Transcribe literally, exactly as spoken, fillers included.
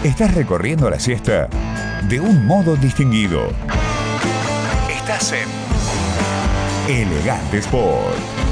Estás recorriendo la siesta de un modo distinguido. Estás en Elegante Sport.